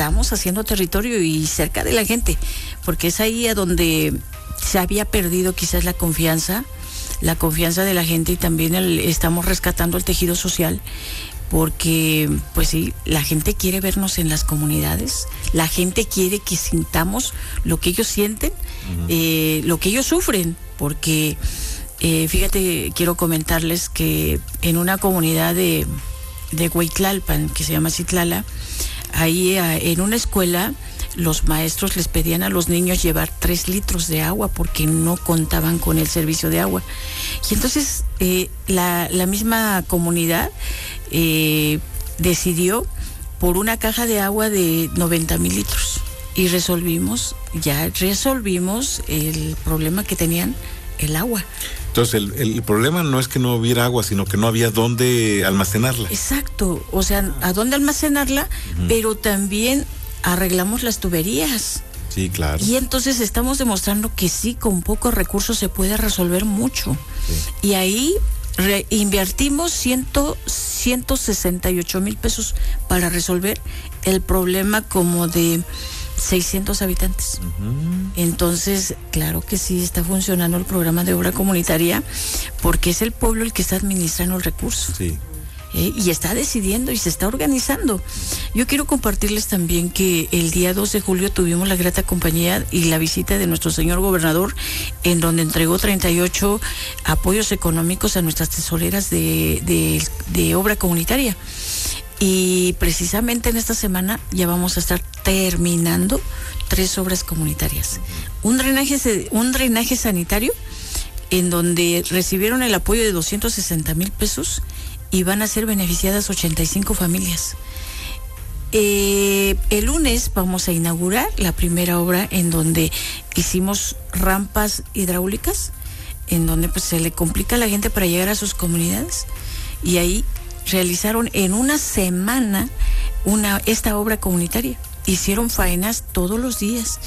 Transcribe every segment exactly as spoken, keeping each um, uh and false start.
estamos haciendo territorio y cerca de la gente, porque es ahí a donde se había perdido quizás la confianza, la confianza de la gente, y también el, estamos rescatando el tejido social, porque pues sí, la gente quiere vernos en las comunidades, la gente quiere que sintamos lo que ellos sienten, uh-huh. eh, lo que ellos sufren, porque eh, fíjate, quiero comentarles que en una comunidad de, de Huitlalpan, que se llama Citlala, ahí en una escuela los maestros les pedían a los niños llevar tres litros de agua porque no contaban con el servicio de agua. Y entonces eh, la, la misma comunidad eh, decidió por una caja de agua de noventa mil litros y resolvimos, ya resolvimos el problema que tenían, el agua. Entonces el, el problema no es que no hubiera agua, sino que no había dónde almacenarla. Exacto, o sea, a dónde almacenarla, uh-huh. pero también arreglamos las tuberías. Sí, claro. Y entonces estamos demostrando que sí, con pocos recursos se puede resolver mucho. Sí. Y ahí re- invertimos ciento, ciento sesenta y ocho mil pesos para resolver el problema como de seiscientos habitantes. Uh-huh. Entonces, claro que sí está funcionando el programa de obra comunitaria, porque es el pueblo el que está administrando el recurso. Sí. Eh, y está decidiendo y se está organizando. Yo quiero compartirles también que el día dos de julio tuvimos la grata compañía y la visita de nuestro señor gobernador, en donde entregó treinta y ocho apoyos económicos a nuestras tesoreras de, de, de obra comunitaria. Y precisamente en esta semana ya vamos a estar terminando tres obras comunitarias. Un drenaje, un drenaje sanitario, en donde recibieron el apoyo de doscientos sesenta mil pesos y van a ser beneficiadas ochenta y cinco familias. Eh, el lunes vamos a inaugurar la primera obra, en donde hicimos rampas hidráulicas, en donde pues se le complica a la gente para llegar a sus comunidades, y ahí realizaron en una semana una esta obra comunitaria. Hicieron faenas todos los días,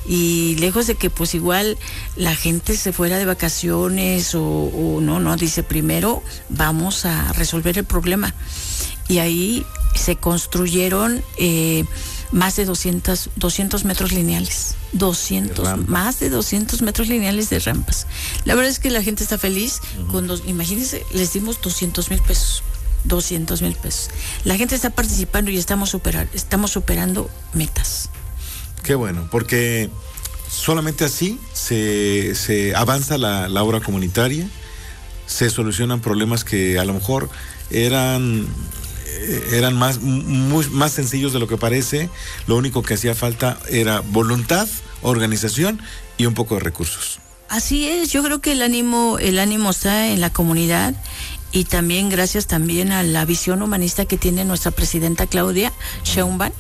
y lejos de que pues igual la gente se fuera de vacaciones o, o no, no, dice primero vamos a resolver el problema. Y ahí se construyeron eh, más de doscientos, doscientos metros lineales, doscientos, más de doscientos metros lineales de rampas. La verdad es que la gente está feliz. Uh-huh. Con dos, imagínense, les dimos doscientos mil pesos. doscientos mil pesos. La gente está participando y estamos superar, estamos superando metas. Qué bueno, porque solamente así se, se avanza la, la obra comunitaria, se solucionan problemas que a lo mejor eran eran más, muy, más sencillos de lo que parece. Lo único que hacía falta era voluntad, organización y un poco de recursos. Así es, yo creo que el ánimo, el ánimo está en la comunidad, y también gracias también a la visión humanista que tiene nuestra presidenta Claudia Sheinbaum,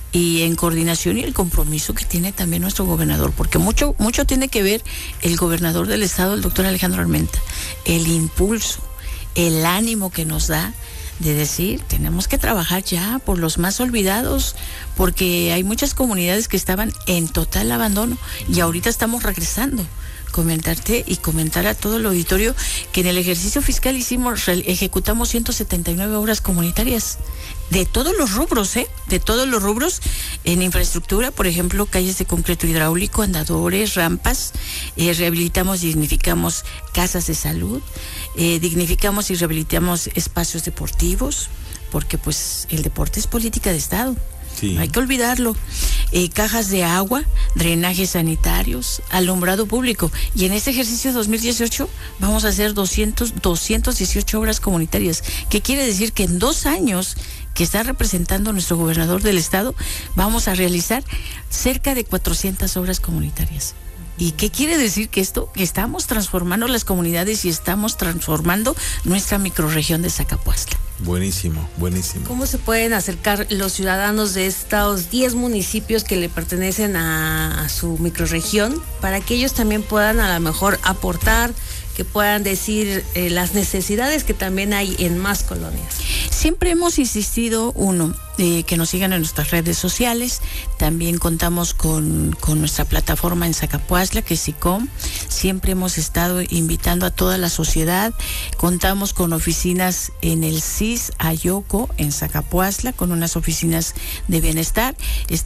y en coordinación y el compromiso que tiene también nuestro gobernador, porque mucho, mucho tiene que ver el gobernador del estado, el doctor Alejandro Armenta, el impulso, el ánimo que nos da de decir, tenemos que trabajar ya por los más olvidados, porque hay muchas comunidades que estaban en total abandono y ahorita estamos regresando. Comentarte y comentar a todo el auditorio que en el ejercicio fiscal hicimos, ejecutamos ciento setenta y nueve obras comunitarias de todos los rubros, ¿eh? De todos los rubros en infraestructura, por ejemplo, calles de concreto hidráulico, andadores, rampas, eh, rehabilitamos y dignificamos casas de salud, eh, dignificamos y rehabilitamos espacios deportivos, porque pues el deporte es política de Estado. Sí. No hay que olvidarlo. Eh, cajas de agua, drenajes sanitarios, alumbrado público. Y en este ejercicio dos mil dieciocho vamos a hacer doscientos, doscientas dieciocho obras comunitarias. ¿Qué quiere decir? Que en dos años que está representando nuestro gobernador del estado, vamos a realizar cerca de cuatrocientas obras comunitarias. ¿Y qué quiere decir? Que esto, que estamos transformando las comunidades y estamos transformando nuestra microrregión de Zacapuastla. Buenísimo, buenísimo. ¿Cómo se pueden acercar los ciudadanos de estos diez municipios que le pertenecen a, a su microrregión para que ellos también puedan a lo mejor aportar, que puedan decir eh, las necesidades que también hay en más colonias? Siempre hemos insistido, uno, eh, que nos sigan en nuestras redes sociales. También contamos con, con nuestra plataforma en Zacapuastla, que es SICOM. Siempre hemos estado invitando a toda la sociedad. Contamos con oficinas en el C I S Ayoco, en Zacapuastla, con unas oficinas de bienestar.